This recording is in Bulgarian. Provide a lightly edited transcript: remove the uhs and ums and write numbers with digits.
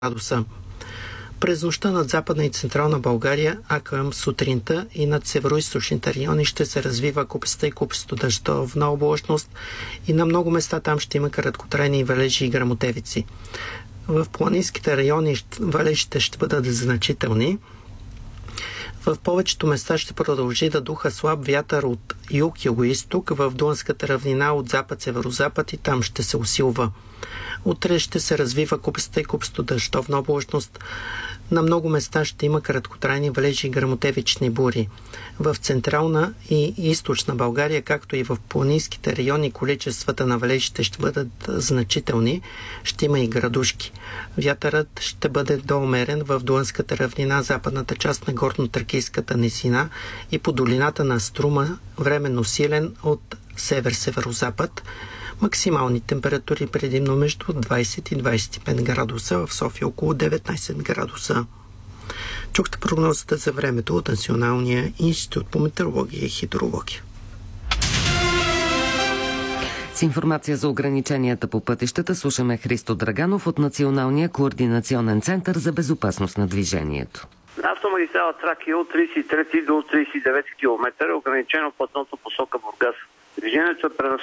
градуса. През нощта над Западна и Централна България, а към сутринта и над североизточните райони ще се развива купеста и купесто дъждовна облачност и на много места там ще има краткотрайни валежи и гръмотевици. В планинските райони валежите ще бъдат значителни. В повечето места ще продължи да духа слаб вятър от юг-югоизток, в Дунавската равнина от запад-северозапад и там ще се усилва. Утре ще се развива купеста и купесто дъждовна облачност. На много места ще има краткотрайни валежи и гръмотевични бури. В Централна и Източна България, както и в планинските райони, количествата на валежите ще бъдат значителни. Ще има и градушки. Вятърът ще бъде доумерен в Дунавската равнина, западната част на Горно-Тракийската низина и по долината на Струма, временно силен от север-северозапад. Максимални температури предимно между 20 и 25 градуса, в София около 19 градуса. Чухте прогнозата за времето от Националния институт по метеорология и хидрология. С информация за ограниченията по пътищата слушаме Христо Драганов от Националния координационен център за безопасност на движението. Автомагистрала Тракия от 33 до 39 км е ограничено пътното посока Бургас. Движението е